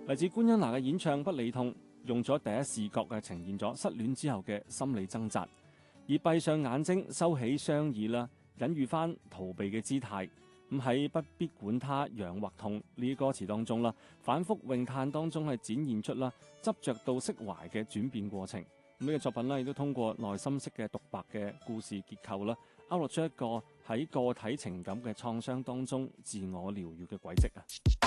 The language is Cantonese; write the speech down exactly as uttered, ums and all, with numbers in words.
嚟自官恩娜嘅演唱《不理痛》，用咗第一視角嘅呈現咗失戀之後嘅心理掙扎，而閉上眼睛收起雙耳啦，隱喻翻逃避嘅姿態。咁喺不必管他癢或痛呢啲歌詞當中啦，反覆詠嘆當中係展現出啦執着到釋懷嘅轉變過程。咁呢個作品咧亦都通過內心式嘅獨白嘅故事結構啦，勾勒出一個喺個體情感嘅創傷當中自我療愈嘅軌跡啊。